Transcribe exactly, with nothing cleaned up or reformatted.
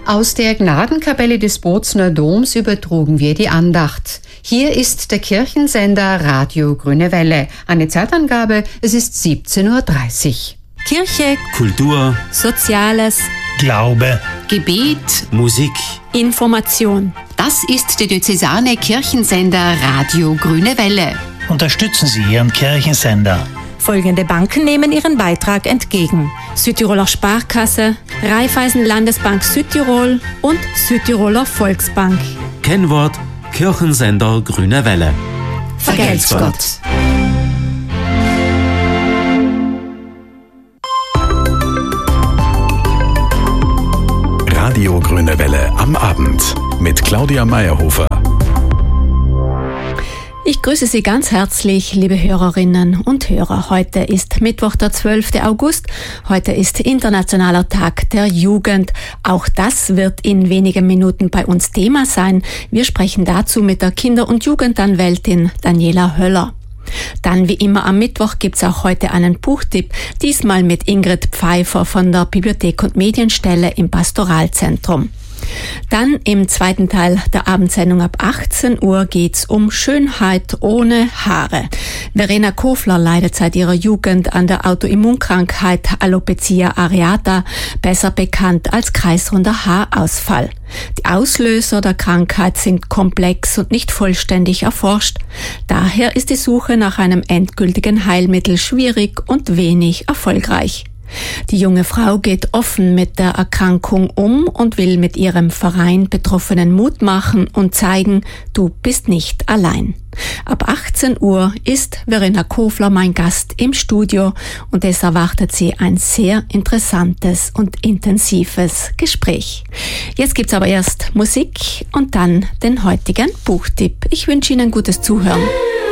Aus der Gnadenkapelle des Bozner Doms übertrugen wir die Andacht. Hier ist der Kirchensender Radio Grüne Welle. Eine Zeitangabe, es ist siebzehn Uhr dreißig. Kirche, Kultur, Soziales, Glaube, Gebet, Musik, Information. Das ist der diözesane Kirchensender Radio Grüne Welle. unterstützen Sie Ihren Kirchensender. Folgende Banken nehmen ihren Beitrag entgegen: Südtiroler Sparkasse, Raiffeisen Landesbank Südtirol und Südtiroler Volksbank. Kennwort Kirchensender Grüne Welle. Vergelt's Gott. Radio Grüne Welle am Abend mit Claudia Meyerhofer. Ich grüße Sie ganz herzlich, liebe Hörerinnen und Hörer. Heute ist Mittwoch, der zwölfte August. Heute ist Internationaler Tag der Jugend. Auch das wird in wenigen Minuten bei uns Thema sein. Wir sprechen dazu mit der Kinder- und Jugendanwältin Daniela Höller. Dann wie immer am Mittwoch gibt's auch heute einen Buchtipp, diesmal mit Ingrid Pfeiffer von der Bibliothek- und Medienstelle im Pastoralzentrum. Dann im zweiten Teil der Abendsendung ab achtzehn Uhr geht's um Schönheit ohne Haare. Verena Kofler leidet seit ihrer Jugend an der Autoimmunkrankheit Alopecia areata, besser bekannt als kreisrunder Haarausfall. Die Auslöser der Krankheit sind komplex und nicht vollständig erforscht. Daher ist die Suche nach einem endgültigen Heilmittel schwierig und wenig erfolgreich. Die junge Frau geht offen mit der Erkrankung um und will mit ihrem Verein Betroffenen Mut machen und zeigen, du bist nicht allein. Ab achtzehn Uhr ist Verena Kofler mein Gast im Studio und es erwartet sie ein sehr interessantes und intensives Gespräch. Jetzt gibt's aber erst Musik und dann den heutigen Buchtipp. Ich wünsche Ihnen gutes Zuhören.